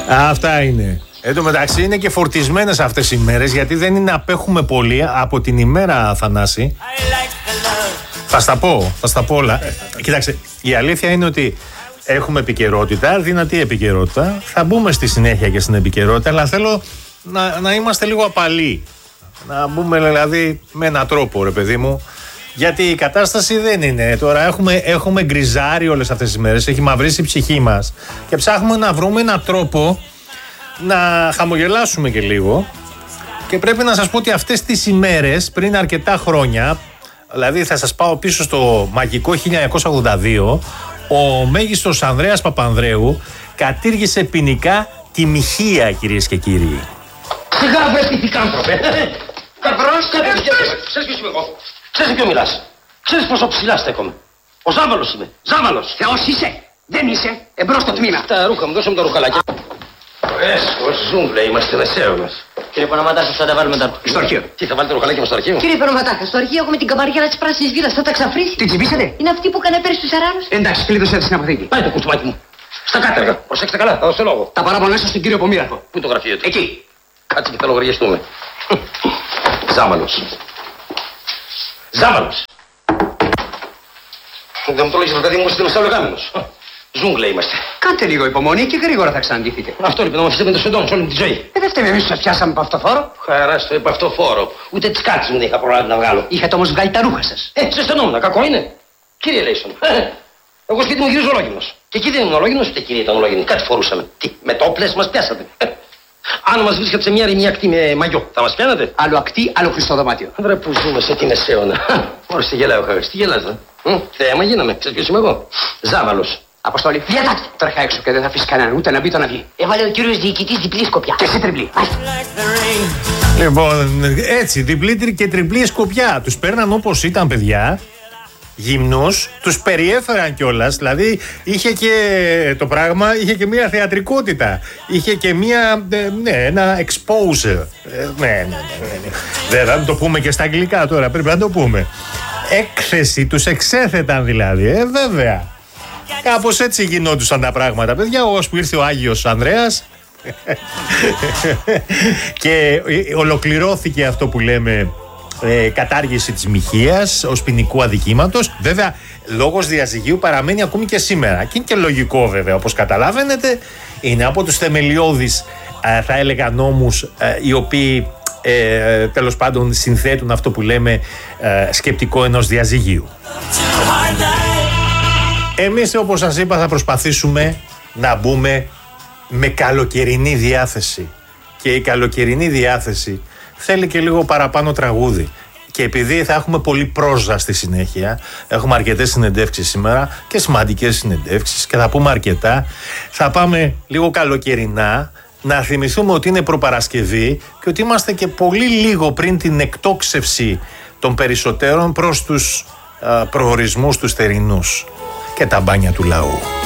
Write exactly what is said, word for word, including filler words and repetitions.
Αυτά είναι. Εν τω μεταξύ είναι και φορτισμένες αυτές οι μέρες, γιατί δεν είναι απέχουμε πολύ από την ημέρα, Θανάση. Θα στα πω, θα στα πω όλα. Κοίταξε, η αλήθεια είναι ότι έχουμε επικαιρότητα, δυνατή επικαιρότητα. Θα μπούμε στη συνέχεια και στην επικαιρότητα, αλλά θέλω να, να είμαστε λίγο απαλοί. Να μπούμε δηλαδή με έναν τρόπο, ρε παιδί μου. Γιατί η κατάσταση δεν είναι. Τώρα έχουμε, έχουμε γκριζάρει όλες αυτές τις μέρες, έχει μαυρίσει η ψυχή μας και ψάχνουμε να βρούμε έναν τρόπο να χαμογελάσουμε και λίγο. Και πρέπει να σας πω ότι αυτές τις ημέρες, πριν αρκετά χρόνια, δηλαδή θα σας πάω πίσω στο μαγικό χίλια εννιακόσια ογδόντα δύο, ο μέγιστος Ανδρέας Παπανδρέου κατήργησε ποινικά τη μοιχεία, κυρίες και κύριοι. Σιγά βρε τι πικάνθρωπε. Καβρός, ξέρεις ποιος είμαι εγώ. Ξέρεις ποιο μιλάς. Ξέρεις πόσο ψηλά στέκομαι. Ο Ζάβαλος είμαι. Ζάβαλος. Θεός είσαι. Δεν είσαι. Εμπρός στο τμήμα. Τα ρούχα μου, δώσε μου τα ρουχαλάκια. Έσχος, ζούγκλε, είμαστε μεσαίο μας. Κύριε Παναματάκη, θα τα βάλουμε τα... Στο αρχείο. Τι, θα βάλετε ροχαλάκια μας στο αρχείο. Κύριε Παναματάκη, στο αρχείο έχουμε την καμπαριέρα της πράσινης βίλας. Θα τα ξαφρίσει. Την τσιμπήσετε. Είναι αυτή που έκανε πέρυσι στους Αράρους. Εντάξει, κλείδωσέ τη στην αποθήκη. Πάει το κουστούμάκι μου. Στα κάτεργα. Προσέξτε καλά, θα δώσω λόγο. Τα παράπονά σας στον κύριο Πομήρακο. Πού το γραφείο του. Εκεί. Κάτσε και θα λογαριαστούμε. Ζάβαλος. Ζάβαλος. Δεν μου το λέγεις, παιδί μου, είστε μεσαλλογάμινος. Ζούγκλε είμαστε. Κάντε λίγο υπομονή και γρήγορα θα ξαναντηθείτε. Αυτό λοιπόν, να μου αφήσετε με το σεντόνι σε όλη τη ζωή. Ε, δεν φταίμε εμείς που σας πιάσαμε από αυτό φόρο. Χαρά στο είπα αυτό φόρο. Ούτε τις κάτσες μου δεν είχα προλάβει να βγάλω. Είχατε όμως βγάλει τα ρούχα σας. Ε, σε στενόμουν, κακό είναι. Κύριε Λέισον. Εγώ σπίτι μου γυρίζω ολόγυμνος. Και εκεί δεν ήμουν ολόγυμνος, ούτε κύριε ήταν ολόγυμνη. Κάτι φορούσαμε. Τι, με τόπλες μας πιάσατε. Αν μας βρίσκατε σε μια ρημιά ακτή με μαγιό, θα μας πιάνατε. Άλλο ακτή, άλλο χρυσό δωμάτιο. Βρε που ζούμε σε τι μεσαίωνα. Μόλις τη γελάω, χάρη. Τι γελάς, δε. Θέαμα γίναμε. Ξέρεις ποιος είμαι εγώ. Ζάβαλος. Αποστόλη, διατάξτε. Τρέχα έξω και δεν θα αφήσει κανέναν ούτε να μπει ούτε να βγει. Έβαλε ο κύριος διοικητής διπλή σκοπιά. Και εσύ τριπλή. Λοιπόν, έτσι, διπλή και τριπλή σκοπιά. Τους παίρναν όπως ήταν, παιδιά. Γυμνούς, τους περιέφεραν κιόλας, δηλαδή είχε και το πράγμα, είχε και μια θεατρικότητα, είχε και μια, ναι, ένα exposure, ναι, ναι, ναι, ναι. Δεν θα το πούμε και στα αγγλικά τώρα, πρέπει να το πούμε. Έκθεση, τους εξέθεταν δηλαδή, ε, βέβαια. Κάπως έτσι γινόντουσαν τα πράγματα, παιδιά, ώσπου ήρθε ο Άγιος Ανδρέας και ολοκληρώθηκε αυτό που λέμε Ε, κατάργηση της μοιχείας ως ποινικού αδικήματος. Βέβαια, λόγος διαζυγίου παραμένει ακόμη και σήμερα. Και είναι και λογικό, βέβαια, όπως καταλαβαίνετε. Είναι από τους θεμελιώδεις, ε, θα έλεγα, νόμους ε, οι οποίοι ε, τέλος πάντων συνθέτουν αυτό που λέμε ε, σκεπτικό ενός διαζυγίου. Εμείς, όπως σας είπα, θα προσπαθήσουμε να μπούμε με καλοκαιρινή διάθεση. Και η καλοκαιρινή διάθεση θέλει και λίγο παραπάνω τραγούδι. Και επειδή θα έχουμε πολύ πρόζα στη συνέχεια, έχουμε αρκετές συνεντεύξεις σήμερα και σημαντικές συνεντεύξεις και θα πούμε αρκετά, θα πάμε λίγο καλοκαιρινά, να θυμηθούμε ότι είναι προπαρασκευή και ότι είμαστε και πολύ λίγο πριν την εκτόξευση των περισσότερων προς τους α, προορισμούς τους θερινούς και τα μπάνια του λαού.